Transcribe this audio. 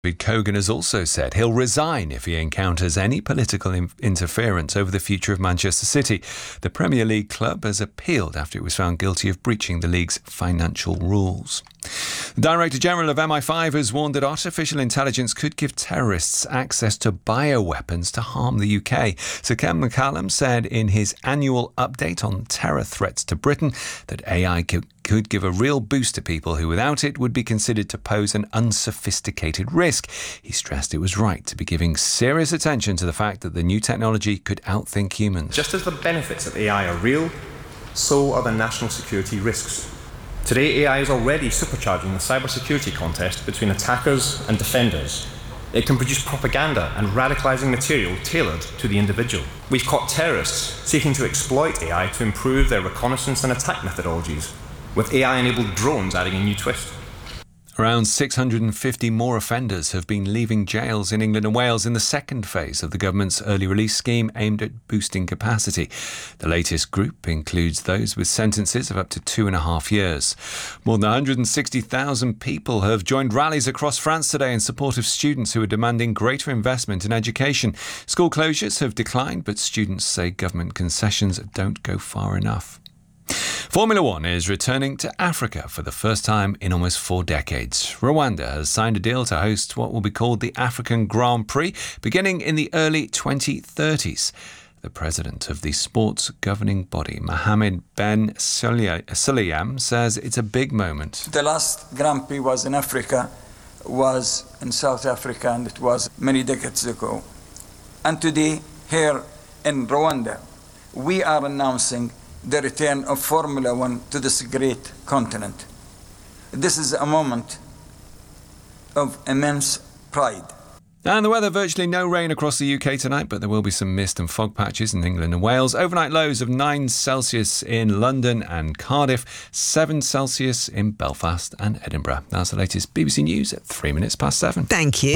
David Cogan has also said he'll resign if he encounters any political interference over the future of Manchester City. The Premier League club has appealed after it was found guilty of breaching the league's financial rules. The Director General of MI5 has warned that artificial intelligence could give terrorists access to bioweapons to harm the UK. Sir Ken McCallum said in his annual update on terror threats to Britain that AI could give a real boost to people who without it would be considered to pose an unsophisticated risk. He stressed it was right to be giving serious attention to the fact that the new technology could outthink humans. Just as the benefits of AI are real, so are the national security risks. Today, AI is already supercharging the cybersecurity contest between attackers and defenders. It can produce propaganda and radicalising material tailored to the individual. We've caught terrorists seeking to exploit AI to improve their reconnaissance and attack methodologies, with AI-enabled drones adding a new twist. Around 650 more offenders have been leaving jails in England and Wales in the second phase of the government's early release scheme aimed at boosting capacity. The latest group includes those with sentences of up to 2.5 years. More than 160,000 people have joined rallies across France today in support of students who are demanding greater investment in education. School closures have declined, but students say government concessions don't go far enough. Formula One is returning to Africa for the first time in almost 4 decades. Rwanda has signed a deal to host what will be called the African Grand Prix, beginning in the early 2030s. The president of the sports governing body, Mohamed Ben Sulayem, says it's a big moment. The last Grand Prix was in Africa, was in South Africa, and it was many decades ago. And today, here in Rwanda, we are announcing the return of Formula One to this great continent. This is a moment of immense pride. And the weather, virtually no rain across the UK tonight, but there will be some mist and fog patches in England and Wales. Overnight lows of 9 Celsius in London and Cardiff, 7 Celsius in Belfast and Edinburgh. That's the latest BBC News at 7:03. Thank you.